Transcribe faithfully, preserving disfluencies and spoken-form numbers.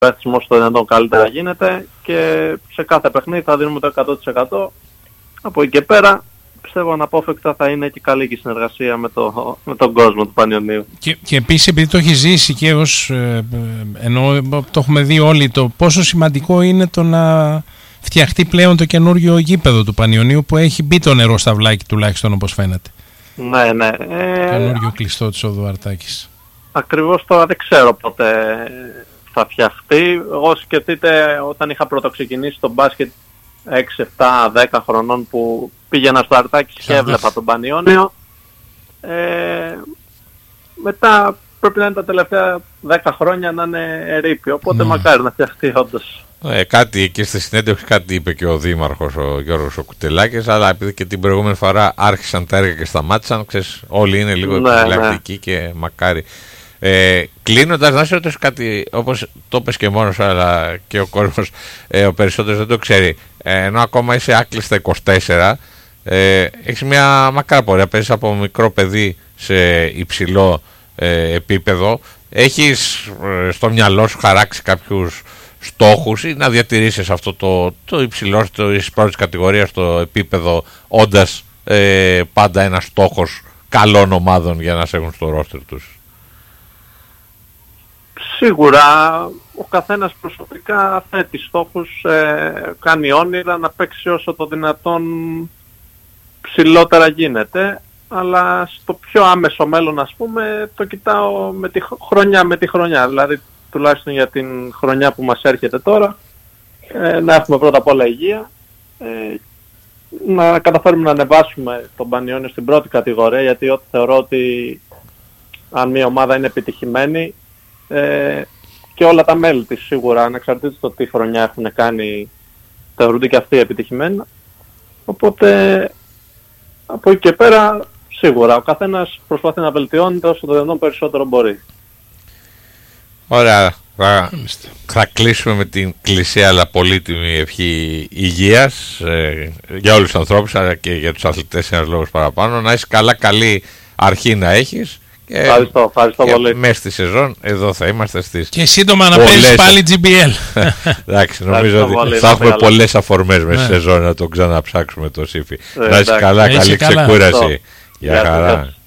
πέθισμα όσο το δυνατόν καλύτερα γίνεται και σε κάθε παιχνίδι θα δίνουμε το εκατό τοις εκατό. Από εκεί και πέρα πιστεύω αναπόφευκτα θα είναι και καλή και η συνεργασία με, το, με τον κόσμο του Πανιωνίου. Και, και επίσης επειδή το έχει ζήσει και ως, ε, ενώ το έχουμε δει όλοι, το πόσο σημαντικό είναι το να φτιαχτεί πλέον το καινούργιο γήπεδο του Πανιωνίου που έχει μπει το νερό στα βλάκι τουλάχιστον όπως φαίνεται. Ναι, ναι. Ε, καινούργιο κλειστό της οδού Αρτάκης. Ακριβώς τώρα δεν ξέρω πότε θα φτιαχτεί. Εγώ σκεφτείτε όταν είχα πρωτοξεκινήσει το μπάσκετ έξι, επτά, δέκα χρονών που πήγαινα στο Αρτάκης και έβλεπα τον Πανιώνιο. Ε, μετά πρέπει να είναι τα τελευταία δέκα χρόνια να είναι ερείπιο, οπότε mm. μακάρι να φτιαχτεί όντως. Ε, κάτι εκεί στη συνέντευξη κάτι είπε και ο Δήμαρχος ο Γιώργος ο Κουτελάκης, αλλά επειδή και την προηγούμενη φορά άρχισαν τα έργα και σταμάτησαν, ξέρεις, όλοι είναι λίγο ναι, επιφυλακτικοί ναι. και μακάρι. Ε, κλείνοντας, να σε ρωτήσω κάτι, όπως το είπες και μόνος, αλλά και ο κόσμος ε, ο περισσότερος δεν το ξέρει. Ε, ενώ ακόμα είσαι άκλειστα είκοσι τέσσερα, ε, έχεις μια μακρά πορεία, παίζεις από μικρό παιδί σε υψηλό ε, επίπεδο. Έχεις ε, στο μυαλό σου χαράξει κάποιους στόχους ή να διατηρήσεις αυτό το, το υψηλό της πρώτης κατηγορίας στο επίπεδο, όντας ε, πάντα ένας στόχος καλών ομάδων για να σε έχουν στο ρόστερ τους? Σίγουρα ο καθένας προσωπικά θέτει στόχους, ε, κάνει όνειρα να παίξει όσο το δυνατόν ψηλότερα γίνεται, αλλά στο πιο άμεσο μέλλον, ας πούμε, το κοιτάω με τη χρονιά με τη χρονιά, δηλαδή τουλάχιστον για την χρονιά που μας έρχεται τώρα, ε, να έχουμε πρώτα απ' όλα υγεία, ε, να καταφέρουμε να ανεβάσουμε τον Πανιώνιο στην πρώτη κατηγορία, γιατί ό, θεωρώ ότι αν μια ομάδα είναι επιτυχημένη, ε, και όλα τα μέλη της σίγουρα, ανεξαρτήτως το τι χρονιά έχουν κάνει, θεωρούνται και αυτοί επιτυχημένοι. Οπότε από εκεί και πέρα σίγουρα ο καθένας προσπαθεί να βελτιώνεται όσο το δυνατόν περισσότερο μπορεί. Ωραία. Θα, θα κλείσουμε με την κλεισέ αλλά πολύτιμη ευχή υγείας ε, για όλους τους ανθρώπους, αλλά και για τους αθλητές ένας λόγος παραπάνω. Να είσαι καλά, καλή αρχή να έχεις. Και ευχαριστώ, ευχαριστώ και πολύ. Μέσα στη σεζόν εδώ θα είμαστε στις... Και σύντομα να παίζεις πάλι τζι μπι ελ. Εντάξει, νομίζω ότι πολύ, θα έχουμε πολλές αφορμές μέσα στη σεζόν να το ξαναψάξουμε το Σύφη. Να είσαι καλά, καλή ξεκούραση. Γεια χαρά.